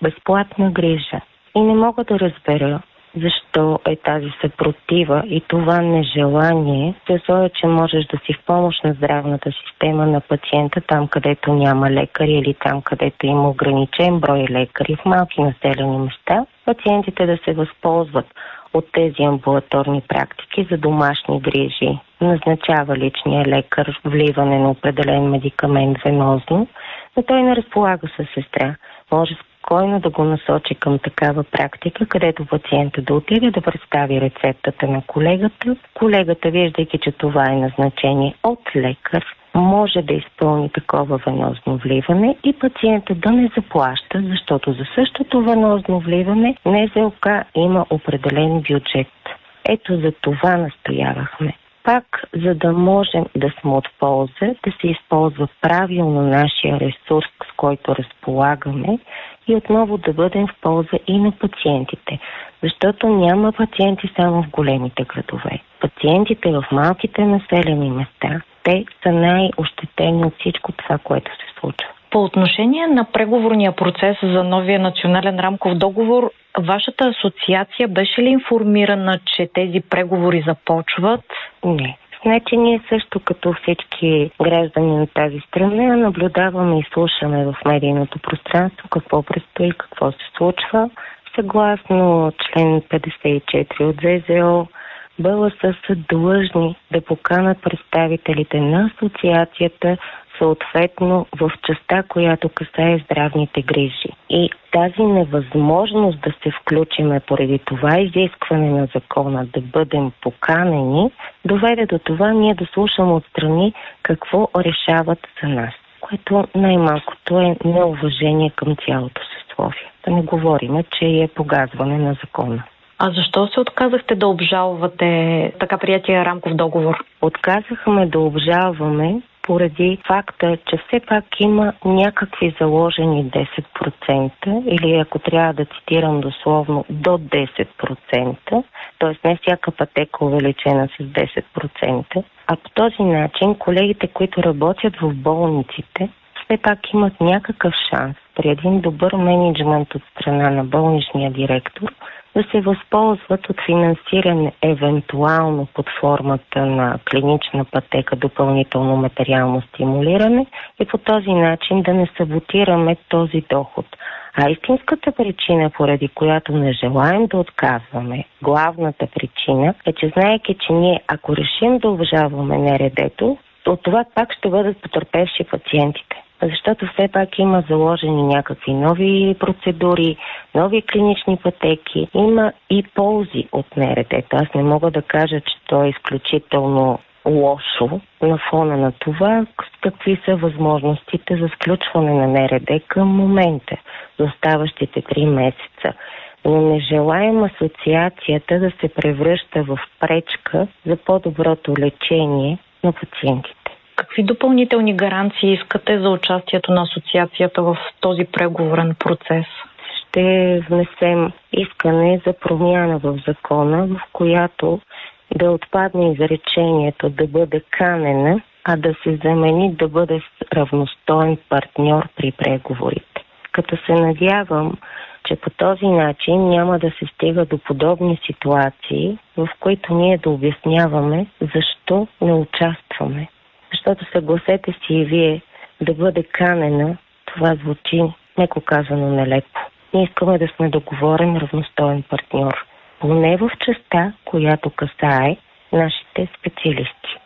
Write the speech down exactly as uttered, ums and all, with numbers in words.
безплатна грижа. И не мога да разбера защо е тази съпротива и това нежелание, за че можеш да си в помощ на здравната система на пациента там, където няма лекари или там, където има ограничен брой лекари в малки населени места, пациентите да се възползват от тези амбулаторни практики за домашни грижи. Назначава личния лекар вливане на определен медикамент венозно, но той не разполага със сестра. Може спокойно да го насочи към такава практика, където пациента да отиде да представи рецептата на колегата. Колегата, виждайки, че това е назначение от лекар, може да изпълни такова венозно вливане и пациента да не заплаща, защото за същото венозно вливане НЗОК има определен бюджет. Ето за това настоявахме. Пак, за да можем да сме от полза, да се използва правилно нашия ресурс, с който разполагаме и отново да бъдем в полза и на пациентите. Защото няма пациенти само в големите градове. Пациентите в малките населени места, те са най-ощетени от всичко това, което се случва. По отношение на преговорния процес за новия национален рамков договор, вашата асоциация беше ли информирана, че тези преговори започват? Не. Значи ние също като всички граждани на тази страна наблюдаваме и слушаме в медийното пространство какво предстои, какво се случва. Съгласно член петдесет и четири от ЗЗО, БЛС са длъжни да поканат представителите на асоциацията съответно в частта, която касае здравните грижи. И тази невъзможност да се включиме поради това изискване на закона да бъдем поканени, доведе до това ние да слушаме отстрани какво решават за нас, което най-малкото е неуважение към цялото съсловие. Да не говорим, че е погазване на закона. А защо се отказахте да обжалвате така приятия рамков договор? Отказахме да обжалваме поради факта, че все пак има някакви заложени десет процента или ако трябва да цитирам дословно до десет процента, т.е. не всяка пътека увеличена с десет процента, а по този начин колегите, които работят в болниците, все пак имат някакъв шанс при един добър мениджмънт от страна на болничния директор да се възползват от финансиране евентуално под формата на клинична пътека, допълнително материално стимулиране и по този начин да не саботираме този доход. А истинската причина, поради която не желаем да отказваме, главната причина е, че знаеки, че ние ако решим да обжалваме НРД-то, от това пак ще бъдат потърпевши пациентите. Защото все пак има заложени някакви нови процедури, нови клинични пътеки. Има и ползи от НРД-то. Аз не мога да кажа, че то е изключително лошо на фона на това, какви са възможностите за сключване на НРД към момента, за оставащите три месеца. Но не желаем асоциацията да се превръща в пречка за по-доброто лечение на пациентите. Какви допълнителни гаранции искате за участието на асоциацията в този преговорен процес? Ще внесем искане за промяна в закона, в която да отпадне изречението да бъде канена, а да се замени да бъде равностоен партньор при преговорите. Като се надявам, че по този начин няма да се стига до подобни ситуации, в които ние да обясняваме защо не участваме. Защото съгласете си и вие да бъде канена, това звучи, меко казано, нелепо. Ние искаме да сме договорен равностоен партньор, поне в частта, която касае нашите специалисти.